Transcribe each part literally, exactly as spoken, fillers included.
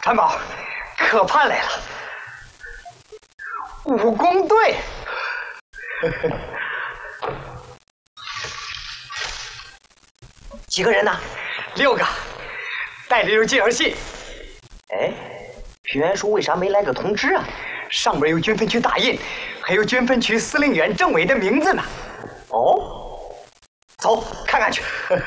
三宝，可盼来了，武工队。几个人呢？六个，带着有介绍信。哎，平原叔为啥没来个通知啊？上边有军分区大印，还有军分区司令员政委的名字呢。哦，走，看看去。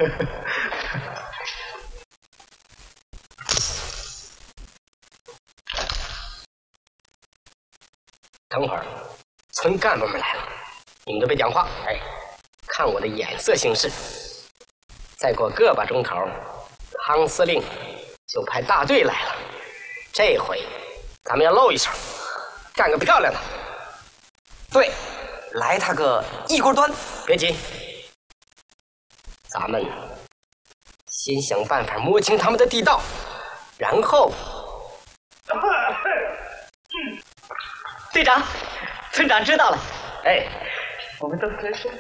等会儿，村干部们来了，你们都别讲话，哎，看我的眼色行事。再过个把钟头，汤司令就派大队来了。这回咱们要露一手，干个漂亮的。 对，来他个一锅端。 别急，咱们先想办法摸清他们的地道，然后。 队长，村长知道了。 哎， 我们都在说。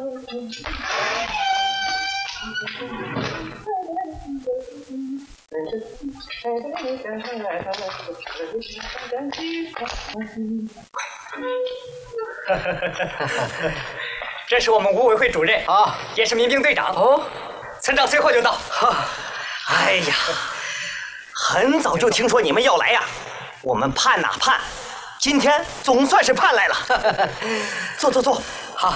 这是我们五委会主任啊， 也是民兵队长哦。 村长随后就到。哈，哎呀，很早就听说你们要来呀，我们盼呐盼，今天总算是盼来了。坐坐坐， 好。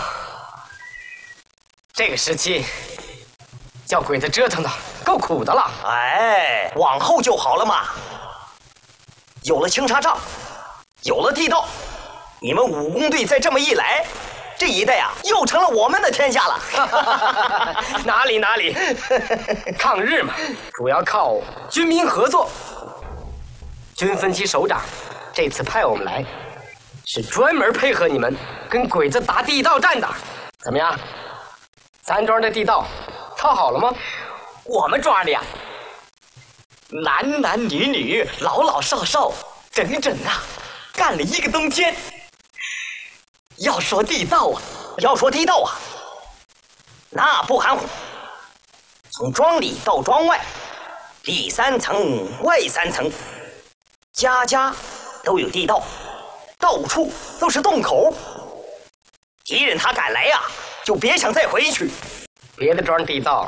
这个时期，叫鬼子折腾的够苦的了。 哎，往后就好了嘛。有了青纱帐，有了地道，你们武工队再这么一来，这一带啊又成了我们的天下了。 哪里哪里，抗日嘛，主要靠军民合作。军分区首长这次派我们来，是专门配合你们跟鬼子打地道战的。怎么样？咱庄的地道套好了吗？ 我们庄的呀，男男女女、老老少少，整整啊，干了一个冬天。要说地道啊，要说地道啊，那不含糊。从庄里到庄外，里三层外三层，家家都有地道，到处都是洞口。敌人他敢来呀，就别想再回去。 别的庄地道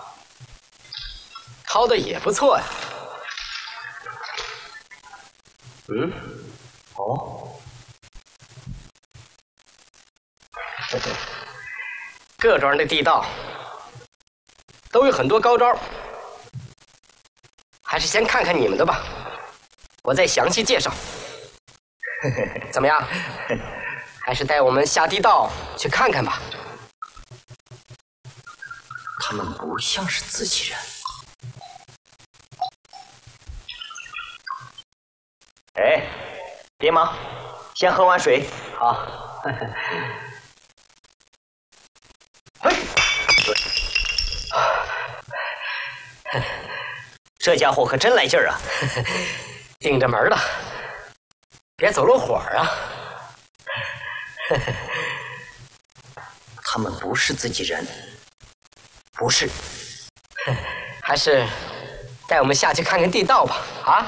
掏的也不错呀。嗯， 哦， 各庄的地道都有很多高招，还是先看看你们的吧，我再详细介绍。怎么样？还是带我们下地道去看看吧。 他们不像是自己人。哎，别忙，先喝碗水。 好。 嘿，这家伙可真来劲儿啊！ 盯着门了，别走漏火啊！ 他们不是自己人，不是。 还是带我们下去看看地道吧，啊？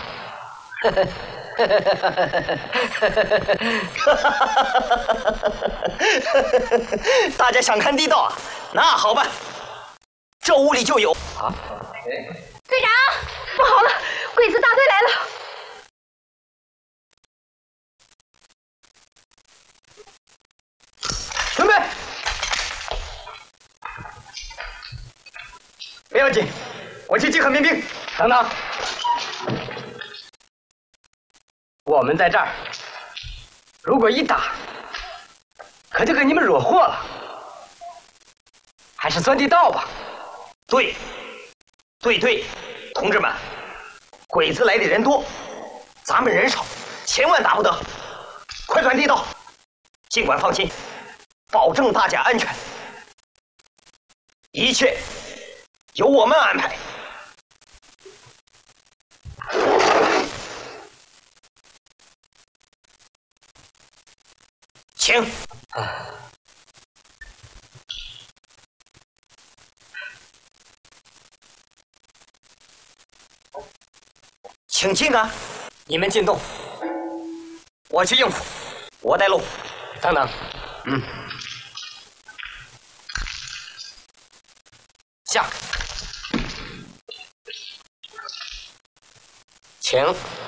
大家想看地道啊？那好办，这屋里就有。啊， 队长，不好了，鬼子大队来了！ 准备，不要紧，我去集合民兵。 等等，我们在这儿，如果一打，可就给你们惹祸了。还是钻地道吧。 对，对对，同志们，鬼子来的人多，咱们人少，千万打不得。快钻地道，尽管放心，保证大家安全，一切由我们安排。请。啊。 请进啊！ 你们进洞，我去应付。 我带路。 等等， 嗯， 下，请。